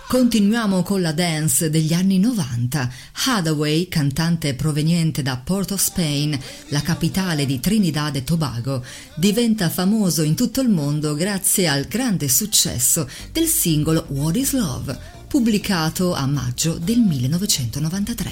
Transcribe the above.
Continuiamo con la dance degli anni 90. Hathaway, cantante proveniente da Port of Spain, la capitale di Trinidad e Tobago, diventa famoso in tutto il mondo grazie al grande successo del singolo What is Love, pubblicato a maggio del 1993.